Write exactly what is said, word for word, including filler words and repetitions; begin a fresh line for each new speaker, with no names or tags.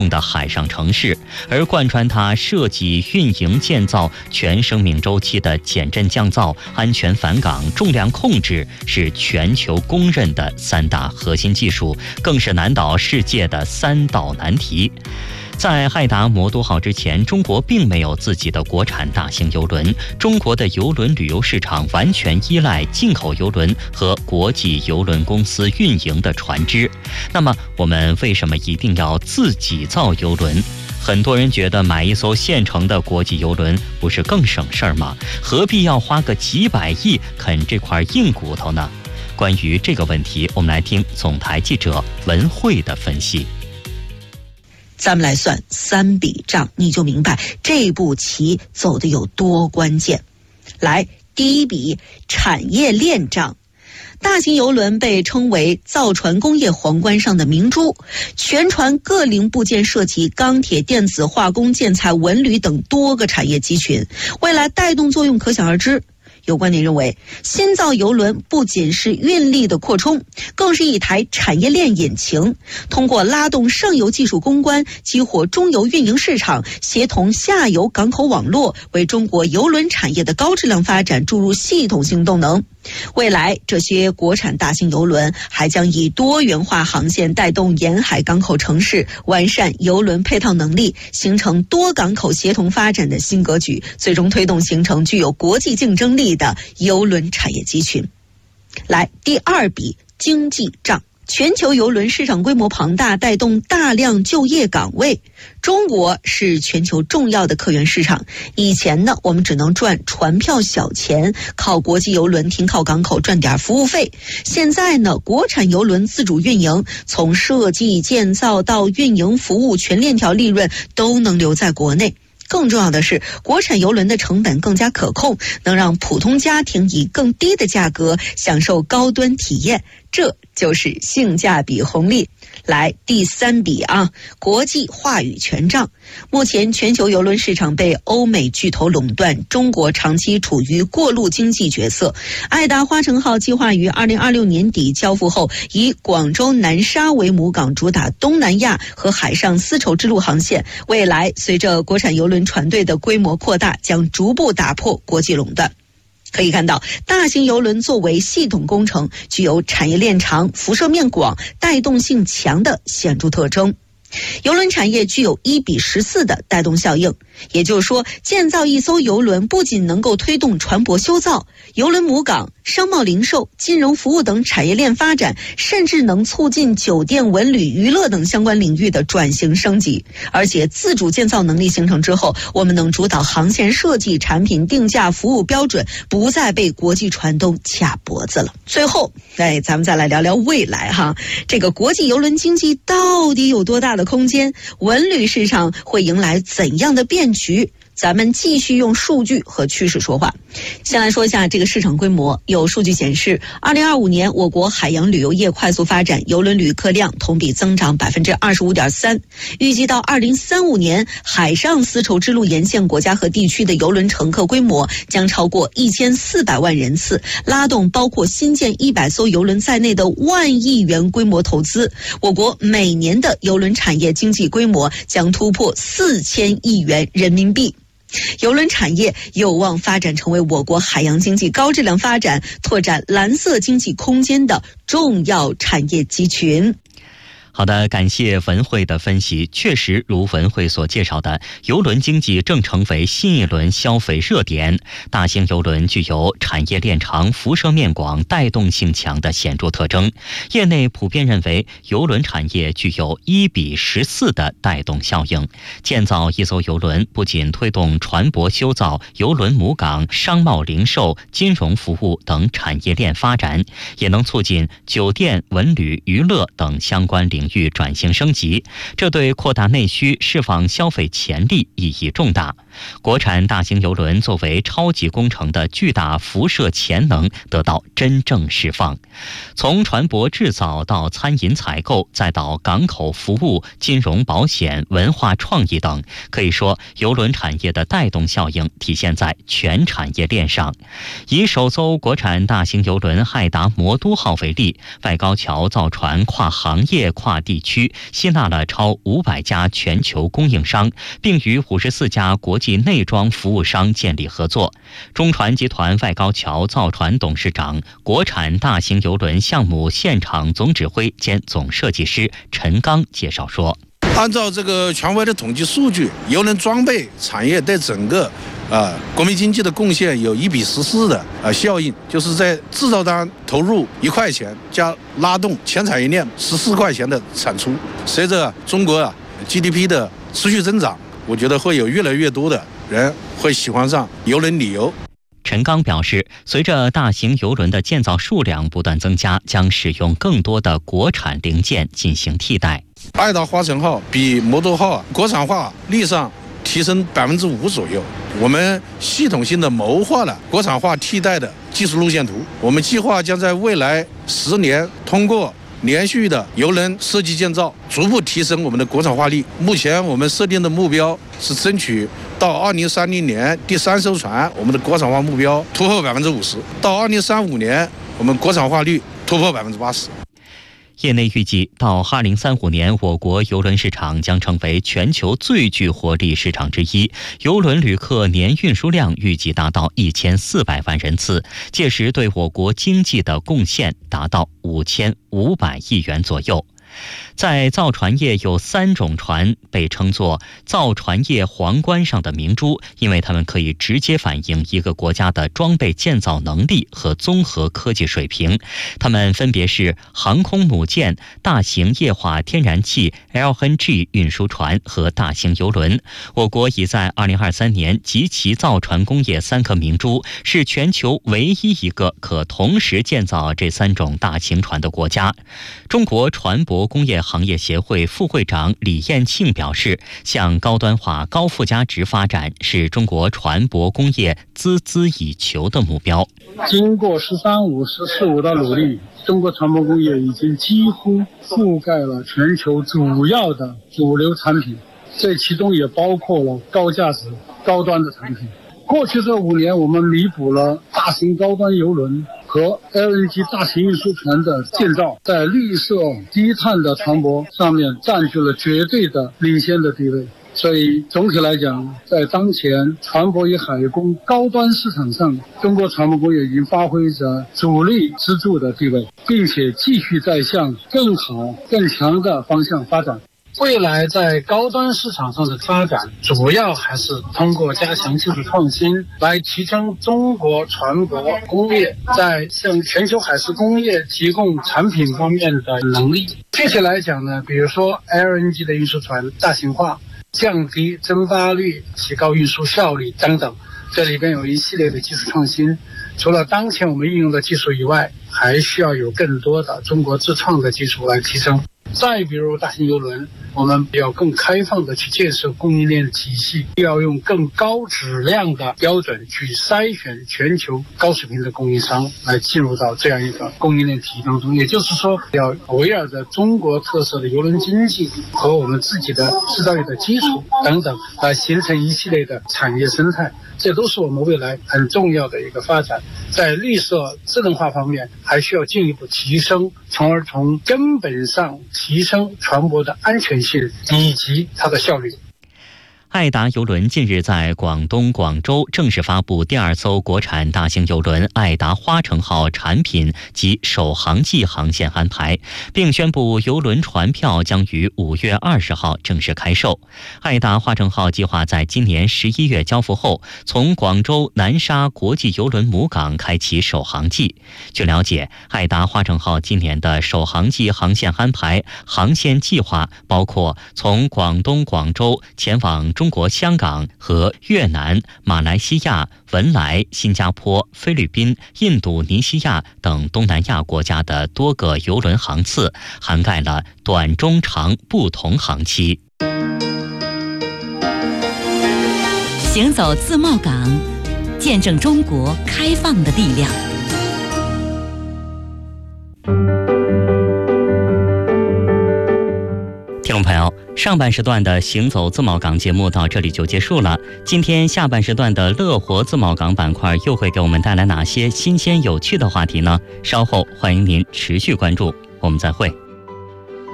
的海上城市，而贯穿它设计、运营、建造全生命周期的减震降噪、安全返港、重量控制，是全球公认的三大核心技术，更是难倒世界的三道难题。在爱达魔都号之前，中国并没有自己的国产大型邮轮，中国的邮轮旅游市场完全依赖进口邮轮和国际邮轮公司运营的船只。那么我们为什么一定要自己造邮轮？很多人觉得买一艘现成的国际邮轮不是更省事儿吗？何必要花个几百亿啃这块硬骨头呢？关于这个问题，我们来听总台记者文慧的分析。
咱们来算三笔账，你就明白这步棋走得有多关键。来，第一笔产业链账。大型邮轮被称为造船工业皇冠上的明珠，全船各零部件涉及钢铁、电子、化工、建材、文旅等多个产业集群，未来带动作用可想而知。有观点认为，新造邮轮不仅是运力的扩充，更是一台产业链引擎，通过拉动上游技术攻关，激活中游运营市场，协同下游港口网络，为中国邮轮产业的高质量发展注入系统性动能。未来这些国产大型邮轮还将以多元化航线带动沿海港口城市，完善邮轮配套能力，形成多港口协同发展的新格局，最终推动形成具有国际竞争力的邮轮产业集群。来，第二笔经济账。全球邮轮市场规模庞大，带动大量就业岗位。中国是全球重要的客源市场。以前呢，我们只能赚船票小钱，靠国际邮轮停靠港口赚点服务费。现在呢，国产邮轮自主运营，从设计、建造到运营服务，全链条利润都能留在国内。更重要的是，国产邮轮的成本更加可控，能让普通家庭以更低的价格享受高端体验，这就是性价比红利。来，第三笔啊，国际话语权账。目前全球邮轮市场被欧美巨头垄断，中国长期处于过路经济角色。爱达花城号计划于二零二六年底交付后，以广州南沙为母港，主打东南亚和海上丝绸之路航线。未来随着国产邮轮船队的规模扩大，将逐步打破国际垄断。可以看到，大型邮轮作为系统工程，具有产业链长、辐射面广、带动性强的显著特征。邮轮产业具有一比十四的带动效应，也就是说，建造一艘邮轮不仅能够推动船舶修造、邮轮母港、商贸零售、金融服务等产业链发展，甚至能促进酒店、文旅、娱乐等相关领域的转型升级。而且自主建造能力形成之后，我们能主导航线设计、产品定价、服务标准，不再被国际船东卡脖子了。最后，哎，咱们再来聊聊未来哈，这个国际邮轮经济到底有多大的空间？文旅市场会迎来怎样的变局？咱们继续用数据和趋势说话。先来说一下这个市场规模。有数据显示，二零二五年我国海洋旅游业快速发展，邮轮旅客量同比增长百分之二十五点三。预计到二零三五年，海上丝绸之路沿线国家和地区的邮轮乘客规模将超过一千四百万人次，拉动包括新建一百艘邮轮在内的万亿元规模投资。我国每年的邮轮产业经济规模将突破四千亿元人民币。邮轮产业有望发展成为我国海洋经济高质量发展、拓展蓝色经济空间的重要产业集群。
好的，感谢文慧的分析。确实如文慧所介绍的，邮轮经济正成为新一轮消费热点。大型邮轮具有产业链长、辐射面广、带动性强的显著特征。业内普遍认为，邮轮产业具有一比十四的带动效应。建造一艘邮轮不仅推动船舶修造、邮轮母港、商贸零售、金融服务等产业链发展，也能促进酒店、文旅、娱乐等相关领域领域转型升级，这对扩大内需、释放消费潜力意义重大。国产大型邮轮作为超级工程的巨大辐射潜能得到真正释放。从船舶制造到餐饮采购，再到港口服务、金融保险、文化创意等，可以说邮轮产业的带动效应体现在全产业链上。以首艘国产大型邮轮爱达魔都号为例，外高桥造船跨行业、跨化地区，吸纳了超五百家全球供应商，并与五十四家国际内装服务商建立合作。中船集团外高桥造船董事长、国产大型邮轮项目现场总指挥兼总设计师陈刚介绍说，
按照这个权威的统计数据，邮轮装备产业对整个呃国民经济的贡献有一比十四的呃效应，就是在制造端投入一块钱，加拉动全产业链十四块钱的产出。随着中国啊 G D P 的持续增长，我觉得会有越来越多的人会喜欢上邮轮旅游。
陈刚表示，随着大型邮轮的建造数量不断增加，将使用更多的国产零件进行替代。
爱达花城号比摩多号国产化率上提升百分之五左右。我们系统性的谋划了国产化替代的技术路线图。我们计划将在未来十年通过连续的邮轮设计建造，逐步提升我们的国产化率。目前我们设定的目标是争取到二零三零年第三艘船，我们的国产化目标突破百分之五十；到二零三五年，我们国产化率突破百分之八十。
业内预计，到二零三五年，我国邮轮市场将成为全球最具活力市场之一，邮轮旅客年运输量预计达到一千四百万人次，届时对我国经济的贡献达到五千五百亿元左右。在造船业有三种船被称作造船业皇冠上的明珠，因为它们可以直接反映一个国家的装备建造能力和综合科技水平。它们分别是航空母舰、大型液化天然气 L N G 运输船和大型邮轮。我国已在二零二三年集齐造船工业三颗明珠，是全球唯一一个可同时建造这三种大型船的国家。中国船舶工业行业协会副会长李彦庆表示，向高端化、高附加值发展是中国船舶工业孜孜以求的目标。
经过“十三五”、“十四五”的努力，中国船舶工业已经几乎覆盖了全球主要的主流产品，这其中也包括了高价值、高端的产品。过去这五年，我们弥补了大型高端邮轮和 L N G 大型运输船的建造，在绿色低碳的船舶上面占据了绝对的领先的地位。所以总体来讲，在当前船舶与海工高端市场上，中国船舶工业已经发挥着主力支柱的地位，并且继续在向更好更强的方向发展。未来在高端市场上的发展，主要还是通过加强技术创新，来提升中国船舶工业在向全球海事工业提供产品方面的能力。具体来讲呢，比如说 L N G 的运输船大型化，降低蒸发率，提高运输效率等等，这里边有一系列的技术创新。除了当前我们应用的技术以外，还需要有更多的中国自创的技术来提升。再比如大型邮轮，我们要更开放的去建设供应链体系，要用更高质量的标准去筛选全球高水平的供应商来进入到这样一个供应链体系当中。也就是说，要围绕着中国特色的邮轮经济和我们自己的制造业的基础等等，来形成一系列的产业生态。这都是我们未来很重要的一个发展。在绿色智能化方面，还需要进一步提升，从而从根本上提升船舶的安全性以及它的效率。
爱达邮轮近日在广东广州正式发布第二艘国产大型邮轮爱达花城号产品及首航季航线安排，并宣布邮轮船票将于五月二十号正式开售。爱达花城号计划在今年十一月交付后，从广州南沙国际邮轮母港开启首航季。据了解，爱达花城号今年的首航季航线安排航线计划包括从广东广州前往中国香港和越南、马来西亚、文莱、新加坡、菲律宾、印度尼西亚等东南亚国家的多个邮轮航次，涵盖了短、中、长不同航期。
行走自贸港，见证中国开放的力量。
听众朋友，上半时段的行走自贸港节目到这里就结束了。今天下半时段的乐活自贸港板块又会给我们带来哪些新鲜有趣的话题呢？稍后欢迎您持续关注，我们再会。